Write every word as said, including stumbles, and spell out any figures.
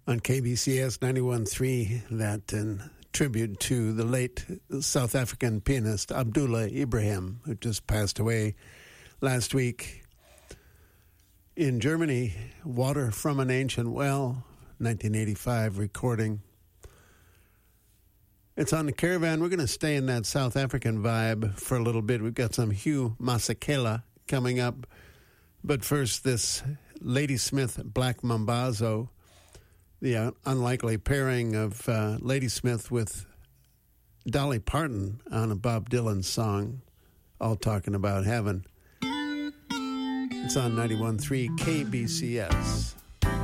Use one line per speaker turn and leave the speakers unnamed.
On K B C S ninety-one point three, that in tribute to the late South African pianist Abdullah Ibrahim, who just passed away last week. In Germany, Water from an Ancient Well, nineteen eighty-five recording. It's on the Caravan. We're going to stay in that South African vibe for a little bit. We've got some Hugh Masekela coming up. But first, this Ladysmith Black Mambazo, the uh, unlikely pairing of uh, Ladysmith with Dolly Parton on a Bob Dylan song, all talking about heaven. It's on ninety-one point three K B C S.